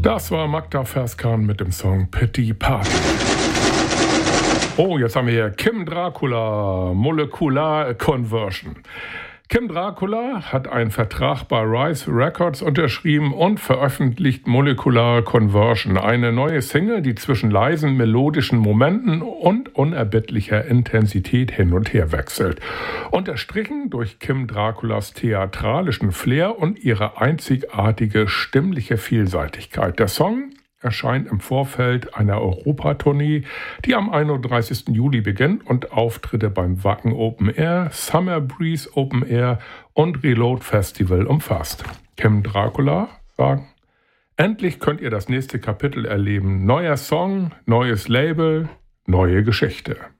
Das war Magda Ferskan mit dem Song Petit Party. Oh, jetzt haben wir hier Kim Dracula, Molecular Conversion. Kim Dracula hat einen Vertrag bei Rise Records unterschrieben und veröffentlicht Molecular Conversion, eine neue Single, die zwischen leisen melodischen Momenten und unerbittlicher Intensität hin und her wechselt. Unterstrichen durch Kim Draculas theatralischen Flair und ihre einzigartige stimmliche Vielseitigkeit. Der Song erscheint im Vorfeld einer Europatournee, die am 31. Juli beginnt und Auftritte beim Wacken Open Air, Summer Breeze Open Air und Reload Festival umfasst. Kim Dracula sagen: Endlich könnt ihr das nächste Kapitel erleben. Neuer Song, neues Label, neue Geschichte.